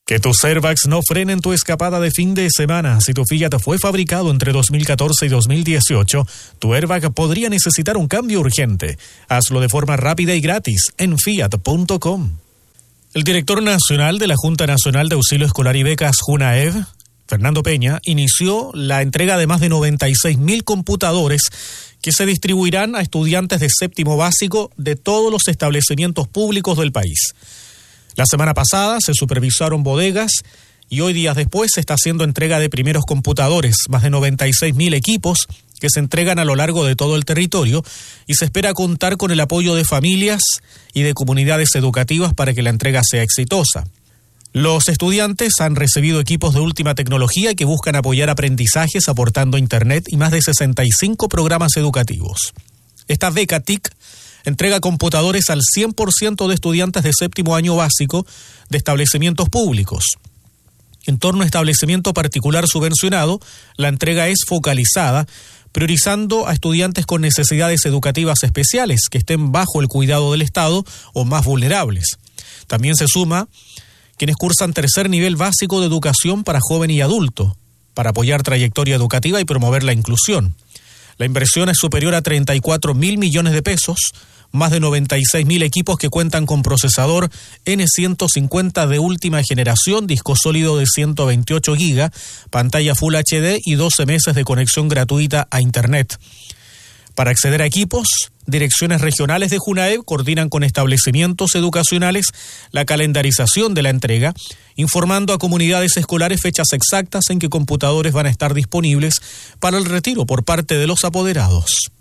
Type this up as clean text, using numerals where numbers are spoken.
Que tus airbags no frenen tu escapada de fin de semana. Si tu Fiat fue fabricado entre 2014 y 2018, tu airbag podría necesitar un cambio urgente. Hazlo de forma rápida y gratis en fiat.com. El director nacional de la Junta Nacional de Auxilio Escolar y Becas, JUNAEB, Fernando Peña, inició la entrega de más de 96.000 computadores que se distribuirán a estudiantes de séptimo básico de todos los establecimientos públicos del país. La semana pasada se supervisaron bodegas y hoy, días después, se está haciendo entrega de primeros computadores, más de 96.000 equipos que se entregan a lo largo de todo el territorio, y se espera contar con el apoyo de familias y de comunidades educativas para que la entrega sea exitosa. Los estudiantes han recibido equipos de última tecnología que buscan apoyar aprendizajes aportando Internet y más de 65 programas educativos. Esta beca TIC entrega computadores al 100% de estudiantes de séptimo año básico de establecimientos públicos. En torno a establecimiento particular subvencionado, la entrega es focalizada, priorizando a estudiantes con necesidades educativas especiales que estén bajo el cuidado del Estado o más vulnerables. También se suma quienes cursan tercer nivel básico de educación para joven y adulto, para apoyar trayectoria educativa y promover la inclusión. La inversión es superior a 34.000 millones de pesos, más de 96.000 equipos que cuentan con procesador N150 de última generación, disco sólido de 128 GB, pantalla Full HD y 12 meses de conexión gratuita a Internet. Para acceder a equipos, direcciones regionales de JUNAEB coordinan con establecimientos educacionales la calendarización de la entrega, informando a comunidades escolares fechas exactas en que computadores van a estar disponibles para el retiro por parte de los apoderados.